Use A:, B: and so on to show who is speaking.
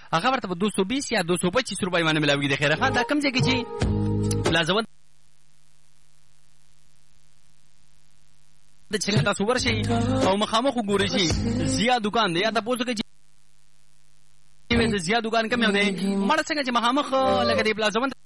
A: هغه ورته 220 یا 225 روپۍ باندې ملاوي. د خیر خان دا کم ځای کې چې لازم د چې تاسو ورشي او مخامخ وګورئ شي زیات دکان دی یا تاسو کې چې زیات دکان کم یو دی مړ څنګه چې مخامخ لګې دی پلازمن